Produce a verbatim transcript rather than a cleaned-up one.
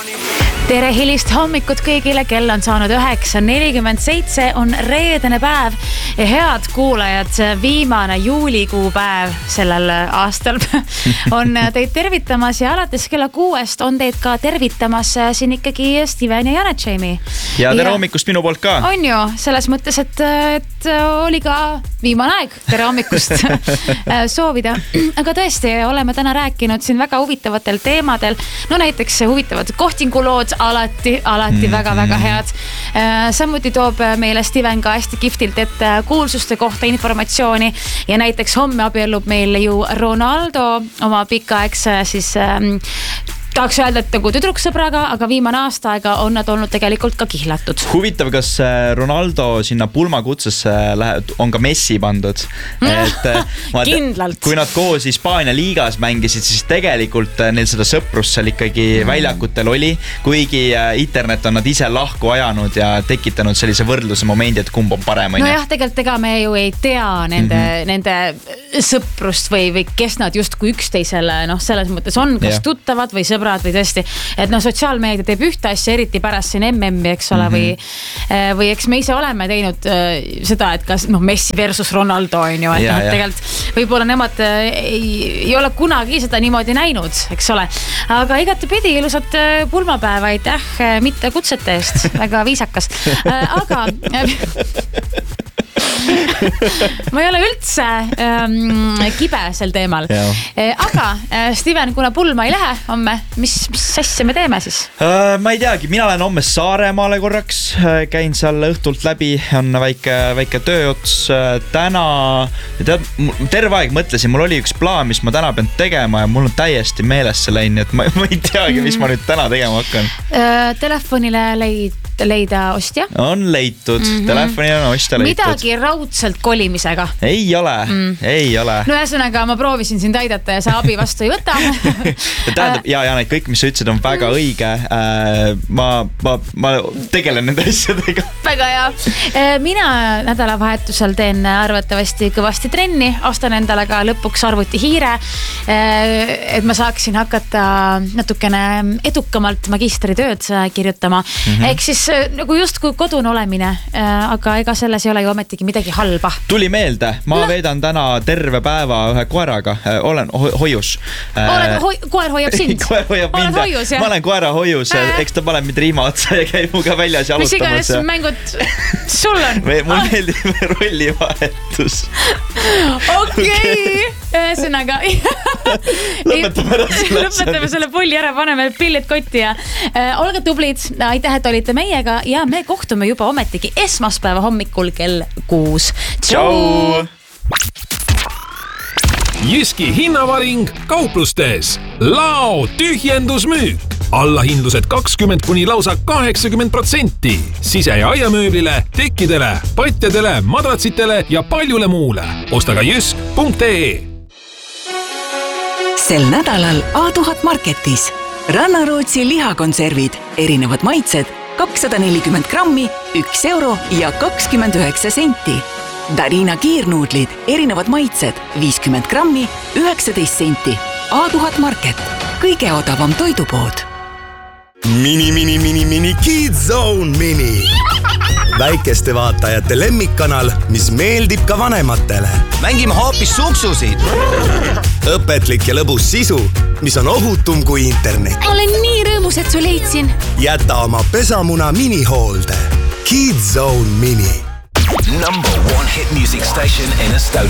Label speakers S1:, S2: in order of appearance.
S1: Tere hilist hommikut kõigile, kell on saanud üheksa nelikümmend seitse, on reedene päev ja head kuulajad, viimane juulikuu päev sellel aastal on teid tervitamas ja alates kella kuuest on teid ka tervitamas siin ikkagi Steven ja Janet Jamie.
S2: Ja tere hommikust minu poolt ka.
S1: On ju, selles mõttes, et, et oli ka viimane aeg tere hommikust soovida. Aga tõesti, oleme täna rääkinud siin väga huvitavatel teemadel. No näiteks huvitavad kohtingulood, alati, alati mm-hmm. väga-väga head. Samuti toob meile Steven ka hästi kihvtilt ette kuulsuste kohta informatsiooni ja näiteks homme abiellub meil ju Ronaldo oma pikaaegse siis ähm, tahaks öelda, et nagu tüdruksõbraga, aga viimane aasta aega on nad olnud tegelikult ka kihlatud.
S2: Huvitav, kas Ronaldo sinna pulmakutsesse läheb, on ka Messi pandud? Et,
S1: Kindlalt.
S2: Kui nad koos Hispaania liigas mängisid, siis tegelikult neil seda sõprust seal ikkagi mm. väljakutel oli, kuigi internet on nad ise lahku ajanud ja tekitanud sellise võrdluse momendi, et kumb on parem.
S1: No jah, tegelikult ega me ju ei tea nende, mm-hmm. nende sõprust või, või kes nad justkui üksteisele, noh, selles mõttes on, kas yeah. tuttavad või sõbrad või tõesti, et no sotsiaalmeedia teeb ühte asja, eriti pärast siin M M-i, eks ole, mm-hmm. või, või eks me ise oleme teinud äh, seda, et kas noh, Messi versus Ronaldo on ju, et ja, no, tegelikult võib-olla nemad äh, ei, ei ole kunagi seda niimoodi näinud, eks ole, aga igatepidi ilusat äh, pulmapäeva, aitäh äh, mitte kutsete eest, väga viisakas, äh, aga ma ei ole üldse ähm, kibe sel teemal. E, aga äh, Steven, kuna pulma ei lähe homme, mis, mis asja me teeme siis?
S2: Uh, ma ei teagi, mina olen homme Saaremaale korraks, käin seal õhtult läbi, on väike, väike tööots täna. Tead, terve aeg mõtlesin, mul oli üks plaan, mis ma täna pean tegema ja mul on täiesti meelesse läinud, et ma, ma ei teagi, mis ma nüüd täna tegema hakkan.
S1: Uh, telefonile leid leida ostja?
S2: On leitud, mm-hmm. telefonil on ostja leitud.
S1: Midagi raudselt kolimisega?
S2: Ei ole, mm. ei ole.
S1: No ühesõnaga, ma proovisin sind aidata ja sa abi vastu ei võta.
S2: Tähendab, ja, ja kõik, mis sa ütlesid, on väga õige. Ma, ma, ma tegelen nende asjadega.
S1: Väga hea. Mina nädalavahetusel teen arvatavasti kõvasti trenni, ostan endale ka lõpuks arvuti hiire, et ma saaksin hakata natukene edukamalt magistritööd kirjutama. Mm-hmm. Ehk siis nagu just kui kodun olemine, aga ega selles ei ole ju ometigi midagi halba.
S2: Tuli meelde, ma no. veedan täna terve päeva ühe koeraga, olen ho- hoius.
S1: Oled, hoi- koer hoiab sind?
S2: Koer hoiab mind.
S1: Hoius,
S2: ma olen koera hoius, äh. eks ta paneb mind riima otsa ja käib muga väljas jalutamas.
S1: Mis iganes mängud sul on?
S2: Mul meeldib rollivahetus.
S1: Okei, ühesõnaga.
S2: Lõpetame ära selle.
S1: Lõpetame selle pulli ära, paneme pillid kotti ja äh, olge tublid, aitäh, et olite meiega ja me kohtume juba ometigi esmaspäeva hommikul kell kuus. Tšau!
S3: Jyski hinnavaring kauplustes. Lao tühjendusmüük. Allahindlused kakskümmend kuni lausa kaheksakümmend protsenti. Sise- ja aiamööblile, tekkidele, patjadele, madratsitele ja paljule muule. Osta ka jysk punkt ee.
S4: Sel nädalal A tuhat Marketis. Rannarootsi lihakonservid, erinevad maitsed, kakssada nelikümmend grammi, üks euro ja kakskümmend üheksa senti. Darina kiirnuudlid, erinevad maitsed, viiskümmend grammi, üheksateist senti. A tuhat Market, kõige odavam toidupood.
S5: Mini, mini, mini, mini Kids Zone Mini. Väikeste vaatajate lemmikkanal, mis meeldib ka vanematele.
S6: Mängime hoopis suksusid.
S5: Õpetlik ja lõbus sisu, mis on ohutum kui internet.
S1: Olen nii rõõmus, et su leidsin.
S5: Jäta oma pesamuna minihoolde. Kids Zone Mini.
S6: Number one hit music station in Estonia.